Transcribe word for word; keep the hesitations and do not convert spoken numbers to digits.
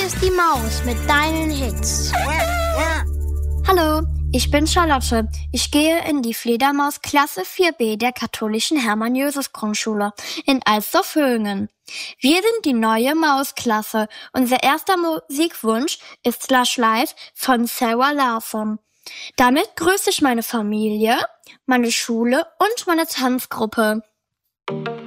Hier ist die Maus mit deinen Hits. Hallo, ich bin Charlotte. Ich gehe in die Fledermaus-Klasse vier b der katholischen Hermann-Jöses-Grundschule in Alsdorf-Höhingen. Wir sind die neue Maus-Klasse. Unser erster Musikwunsch ist Slush Life von Sarah Larsson. Damit grüße ich meine Familie, meine Schule und meine Tanzgruppe.